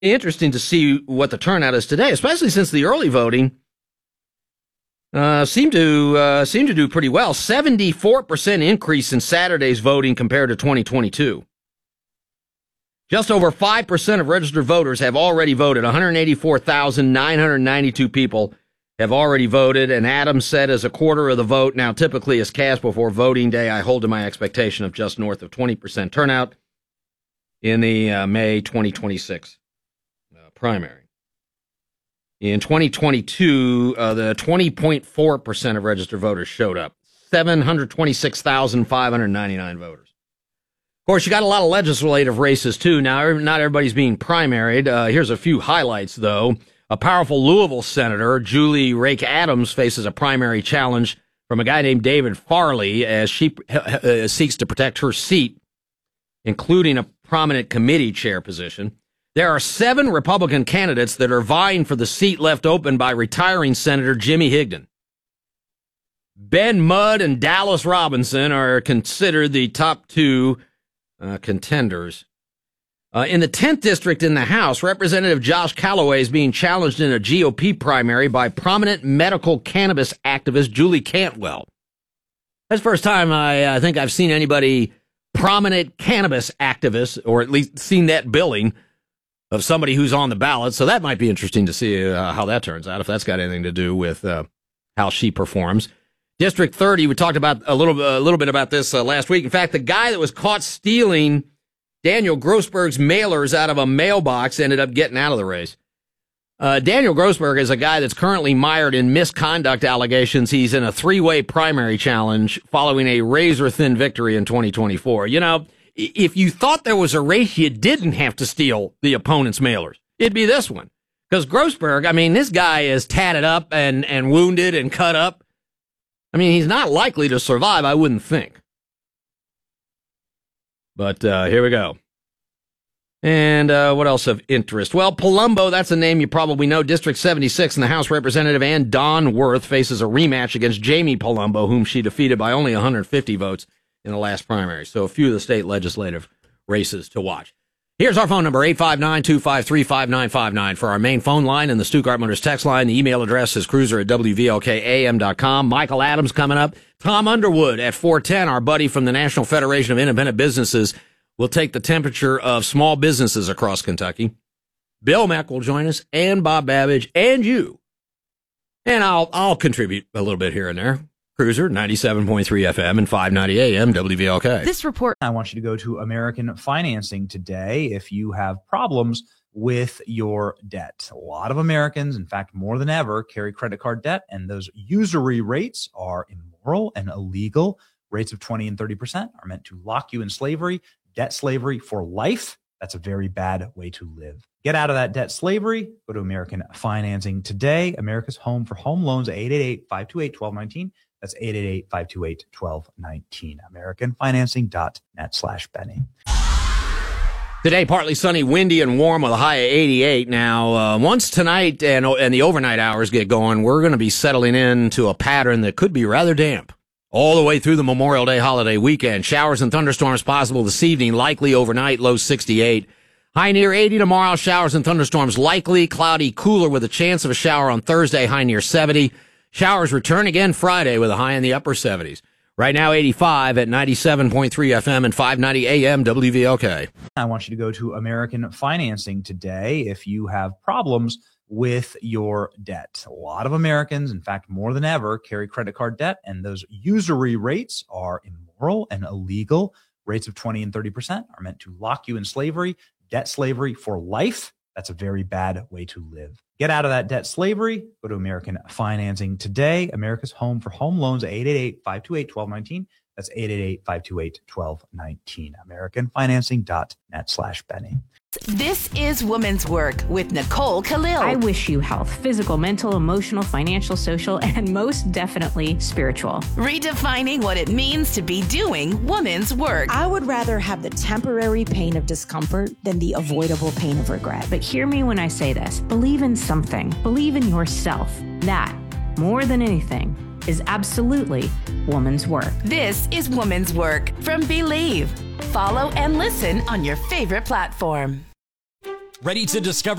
interesting to see what the turnout is today, especially since the early voting seemed to do pretty well. 74% increase in Saturday's voting compared to 2022. Just over 5% of registered voters have already voted. 184,992 people have already voted, and Adams said as a quarter of the vote now typically is cast before voting day. I hold to my expectation of just north of 20% turnout in the May 2026 primary. In 2022, the 20.4% of registered voters showed up. 726,599 voters. Of course, you got a lot of legislative races, too. Now, not everybody's being primaried. Here's a few highlights, though. A powerful Louisville senator, Julie Rake Adams, faces a primary challenge from a guy named David Farley as she seeks to protect her seat, including a prominent committee chair position. There are 7 Republican candidates that are vying for the seat left open by retiring Senator Jimmy Higdon. Ben Mudd and Dallas Robinson are considered the top 2 contenders. In the 10th district in the House, Representative Josh Calloway is being challenged in a GOP primary by prominent medical cannabis activist Julie Cantwell. That's the first time I think I've seen anybody prominent cannabis activist, or at least seen that billing of somebody who's on the ballot. So that might be interesting to see how that turns out, if that's got anything to do with how she performs. District 30, we talked about a little bit about this last week. In fact, the guy that was caught stealing Daniel Grossberg's mailers out of a mailbox ended up getting out of the race. Daniel Grossberg is a guy that's currently mired in misconduct allegations. He's in a 3-way primary challenge following a razor-thin victory in 2024. You know, if you thought there was a race you didn't have to steal the opponent's mailers, it'd be this one. Because Grossberg, I mean, this guy is tatted up and wounded and cut up. I mean, he's not likely to survive, I wouldn't think. But here we go. And what else of interest? Well, Palumbo, that's a name you probably know. District 76 in the House, Representative Ann Dawn Worth faces a rematch against Jamie Palumbo, whom she defeated by only 150 votes in the last primary. So a few of the state legislative races to watch. Here's our phone number, 859-253-5959 for our main phone line and the Stuttgart Motors text line. The email address is cruiser@wvlkam.com. Michael Adams coming up. Tom Underwood at 4:10, our buddy from the National Federation of Independent Businesses, will take the temperature of small businesses across Kentucky. Bill Mack will join us, and Bob Babbage, and you. And I'll contribute a little bit here and there. Cruiser, 97.3 FM and 590 AM, WVLK. This report. I want you to go to American Financing today if you have problems with your debt. A lot of Americans, in fact, more than ever, carry credit card debt, and those usury rates are immoral and illegal. Rates of 20 and 30% are meant to lock you in slavery, debt slavery for life. That's a very bad way to live. Get out of that debt slavery. Go to American Financing today. America's home for home loans, 888-528-1219. That's 888-528-1219. AmericanFinancing.net/Benny. Today, partly sunny, windy, and warm with a high of 88. Now, once tonight and the overnight hours get going, we're going to be settling into a pattern that could be rather damp all the way through the Memorial Day holiday weekend. Showers and thunderstorms possible this evening, likely overnight, low 68. High near 80 tomorrow, showers and thunderstorms likely, cloudy, cooler with a chance of a shower on Thursday, high near 70. Showers return again Friday with a high in the upper 70s. Right now, 85 at 97.3 FM and 590 AM WVLK. I want you to go to American Financing today if you have problems with your debt. A lot of Americans, in fact, more than ever, carry credit card debt, and those usury rates are immoral and illegal. Rates of 20 and 30% are meant to lock you in slavery, debt slavery for life. That's a very bad way to live. Get out of that debt slavery. Go to American Financing today. America's home for home loans, 888-528-1219. That's 888-528-1219. AmericanFinancing.net/Benny. This is Women's Work with Nicole Khalil. I wish you health, physical, mental, emotional, financial, social, and most definitely spiritual. Redefining what it means to be doing women's work. I would rather have the temporary pain of discomfort than the avoidable pain of regret. But hear me when I say this. Believe in something. Believe in yourself. That, more than anything, is absolutely woman's work. This is Woman's Work from Believe. Follow and listen on your favorite platform. Ready to discover